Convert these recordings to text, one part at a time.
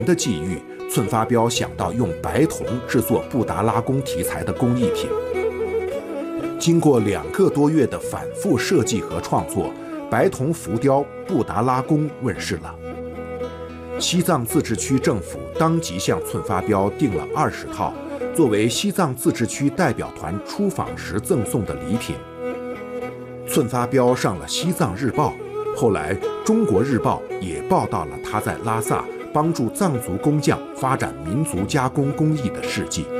的际遇，寸发彪想到用白铜制作布达拉宫题材的工艺品。经过2个多月的反复设计和创作，白铜浮雕布达拉宫问世了。西藏自治区政府当即向寸发彪订了20套，作为西藏自治区代表团出访时赠送的礼品。寸发彪上了《西藏日报》，后来《中国日报》也报道了他在拉萨帮助藏族工匠发展民族加工工艺的事迹。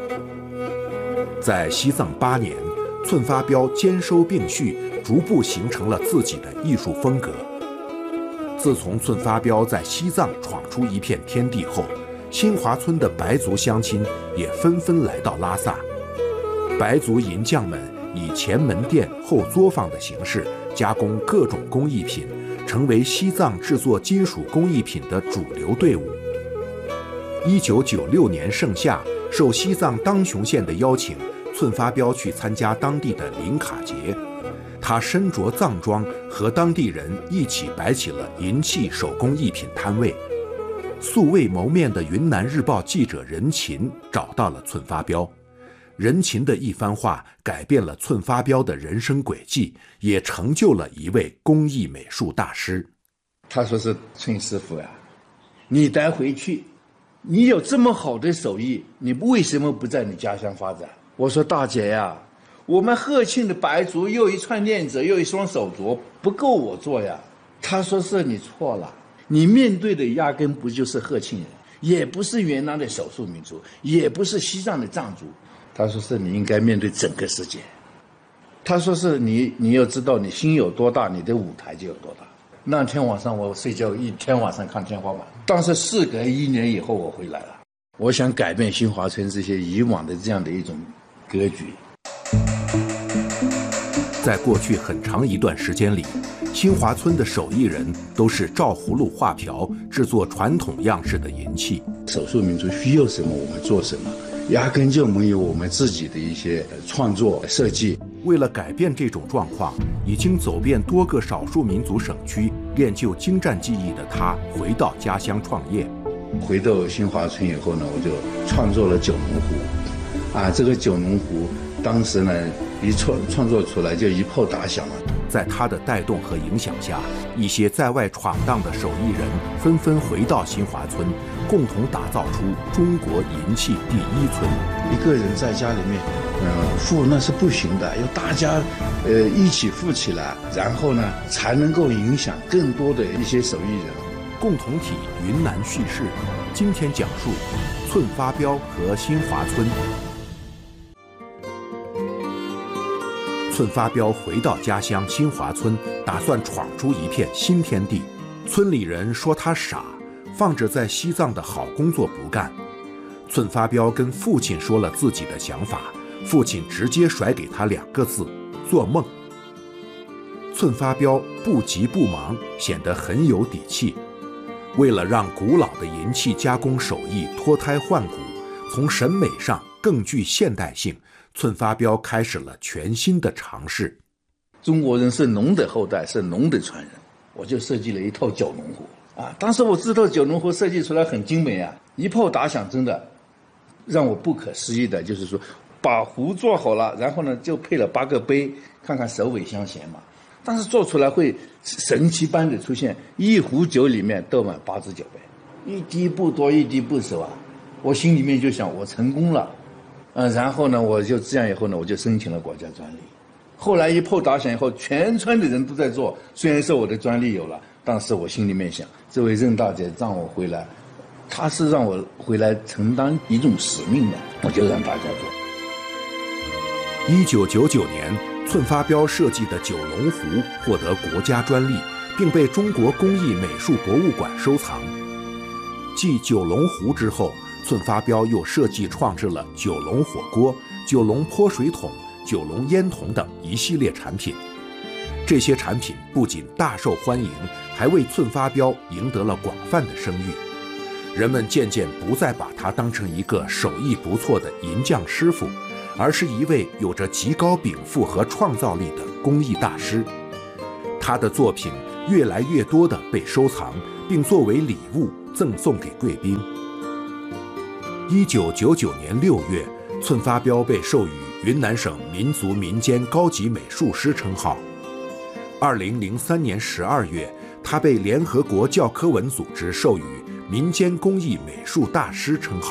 在西藏8年，寸发彪兼收并蓄，逐步形成了自己的艺术风格。自从寸发彪在西藏闯出一片天地后，新华村的白族乡亲也纷纷来到拉萨。白族银匠们以前门店后作坊的形式加工各种工艺品，成为西藏制作金属工艺品的主流队伍。1996年盛夏，受西藏当雄县的邀请，寸发彪去参加当地的林卡节。他身着藏装，和当地人一起摆起了银器手工艺品摊位。素未谋面的云南日报记者任勤找到了寸发彪。任勤的一番话改变了寸发彪的人生轨迹，也成就了一位工艺美术大师。 他说是寸师傅呀，你带回去，你有这么好的手艺，你为什么不在你家乡发展？我说大姐呀，我们鹤庆的白族又一串链子又一双手镯不够我做呀。他说是你错了，你面对的压根不就是鹤庆人，也不是原来的少数民族，也不是西藏的藏族。他说是你应该面对整个世界。他说是你要知道你心有多大，你的舞台就有多大。那天晚上我睡觉一天晚上看天花板。但是事隔1年以后我回来了，我想改变新华村这些以往的这样的一种格局。 在过去很长一段时间里，新华村的手艺人都是照葫芦画瓢，制作传统样式的银器。 少数民族需要什么我们做什么，压根就没有我们自己的一些创作设计。 为了改变这种状况，已经走遍多个少数民族省区练就精湛技艺的他，回到家乡创业。 回到新华村以后呢，我就创作了九龙壶。这个九龙壶当时呢一创作出来就一炮打响了。 在他的带动和影响下，一些在外闯荡的手艺人纷纷回到新华村，共同打造出中国银器第1村。 一个人在家里面富那是不行的，要大家一起富起来，然后呢才能够影响更多的一些手艺人。 共同体云南叙事，今天讲述寸发彪和新华村。寸发彪回到家乡新华村，打算闯出一片新天地。村里人说他傻，放着在西藏的好工作不干。寸发彪跟父亲说了自己的想法，父亲直接甩给他2个字：做梦。寸发彪不急不忙，显得很有底气。为了让古老的银器加工手艺脱胎换骨，从审美上更具现代性，寸发彪开始了全新的尝试。 中国人是龙的后代，是龙的传人，我就设计了一套九龙壶当时我这套九龙壶设计出来很精美一炮打响，真的让我不可思议的就是说，把壶做好了，然后呢就配了8个杯，看看首尾相衔嘛。但是做出来会神奇般的出现，一壶酒里面倒满8支酒杯，一滴不多一滴不少我心里面就想我成功了然后呢我就这样以后呢我就申请了国家专利。后来一炮打响以后，全村的人都在做，虽然说我的专利有了，但是我心里面想，这位任大姐让我回来，她是让我回来承担一种使命的，我就让大家做。 1999年，寸发彪设计的九龙壶获得国家专利，并被中国工艺美术博物馆收藏。继九龙壶之后，寸发彪又设计创制了九龙火锅、九龙泼水桶、九龙烟筒等一系列产品。这些产品不仅大受欢迎，还为寸发彪赢得了广泛的声誉。人们渐渐不再把他当成一个手艺不错的银匠师傅，而是一位有着极高禀赋和创造力的工艺大师。他的作品越来越多地被收藏，并作为礼物赠送给贵宾。1999年6月，寸发标被授予云南省民族民间高级美术师称号。2003年12月，他被联合国教科文组织授予民间工艺美术大师称号。